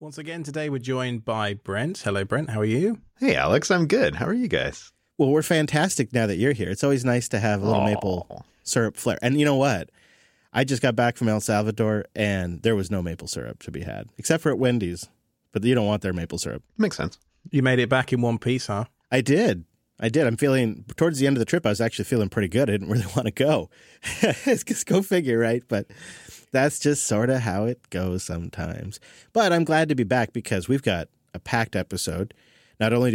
Once again, today we're joined by Brent. Hello, Brent. How are you? Hey, Alex. I'm good. How are you guys? Well, we're fantastic now that you're here. It's always nice to have a little maple syrup flair. And you know what? I just got back from El Salvador, and there was no maple syrup to be had, except for at Wendy's. But you don't want their maple syrup. Makes sense. You made it back in one piece, huh? I did. I'm feeling, towards the end of the trip, I was actually feeling pretty good. I didn't really want to go. Just go figure, right? But that's just sort of how it goes sometimes. But I'm glad to be back because we've got a packed episode. Not only